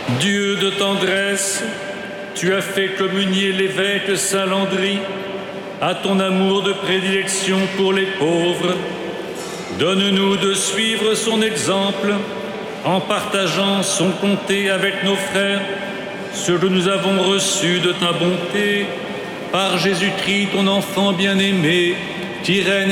Dieu de tendresse, tu as fait communier l'évêque Saint Landry à ton amour de prédilection pour les pauvres. Donne-nous de suivre son exemple en partageant son comté avec nos frères, ce que nous avons reçu de ta bonté, par Jésus-Christ, ton enfant bien-aimé, qui règne